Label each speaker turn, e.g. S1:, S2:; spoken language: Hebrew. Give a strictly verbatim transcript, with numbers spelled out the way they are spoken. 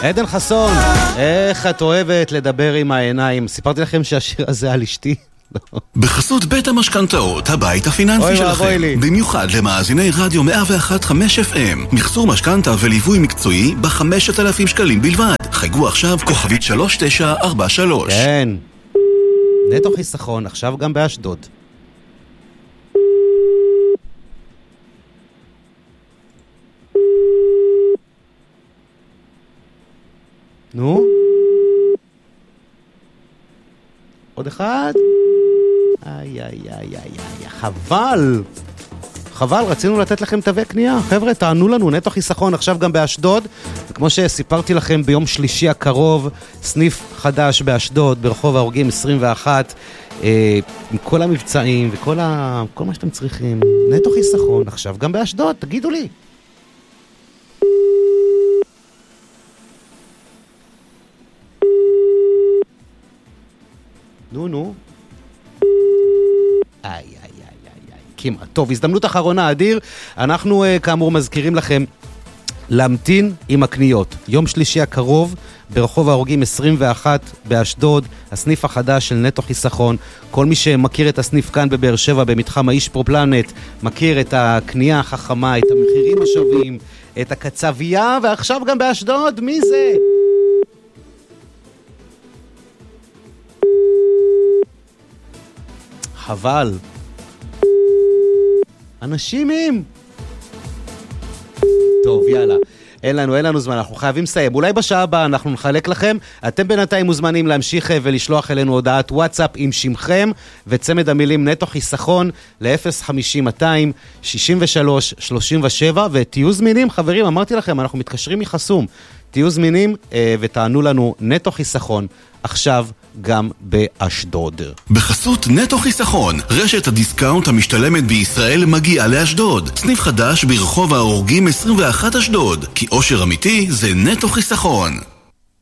S1: עדן חסון, איך את אוהבת לדבר עם העיניים. סיפרתי לכם שהשיר הזה על אשתי.
S2: בחסות בית המשכנתאות, הבית הפיננסי שלכם. במיוחד למאזיני רדיו מאה ואחת חמש אף אם. מחסור משכנתה וליווי מקצועי ב-חמשת אלפים שקלים בלבד. חייגו עכשיו כוכבית שלוש תשע ארבע שלוש.
S1: כן. נטו חיסכון, עכשיו גם באשדוד. נו? עוד אחד? איי, איי, איי, איי, חבל. חבל, רצינו לתת לכם תווי קנייה. חבר'ה, תענו לנו, נטו חיסכון, עכשיו גם באשדוד. וכמו שסיפרתי לכם ביום שלישי הקרוב, סניף חדש באשדוד, ברחוב ההורגים עשרים ואחת, אה, עם כל המבצעים וכל ה... כל מה שאתם צריכים. נטו חיסכון, עכשיו גם באשדוד, תגידו לי. נו, נו. איי, איי, איי, איי, כמעט. טוב, הזדמנות אחרונה, אדיר. אנחנו, כאמור, מזכירים לכם להמתין עם הקניות. יום שלישי הקרוב, ברחוב ההורגים עשרים ואחת באשדוד, הסניף החדש של נטו חיסכון. כל מי שמכיר את הסניף כאן בבאר שבע, במתחם האיש פרופלנט, מכיר את הקנייה החכמה, את המחירים השווים, את הקצבייה, ועכשיו גם באשדוד. מי זה? חבל. אנשים עם. טוב, יאללה. אין לנו, אין לנו זמן, אנחנו חייבים לסיים. אולי בשעה הבאה אנחנו נחלק לכם. אתם בינתיים מוזמנים להמשיך ולשלוח אלינו הודעת וואטסאפ עם שמכם וצמד המילים נטו חיסכון ל-אפס חמישים מאתיים שישים ושלוש שלושים ושבע, ותהיו זמינים, חברים, אמרתי לכם, אנחנו מתקשרים מחסום. תהיו זמינים אה, ותענו לנו נטו חיסכון. עכשיו גם באשדוד.
S2: בחסות נטו חיסכון, רשת הדיסקאונט המשתלמת בישראל מגיעה לאשדוד. סניף חדש ברחוב ההורגים עשרים ואחת אשדוד, כי אושר אמיתי זה נטו חיסכון.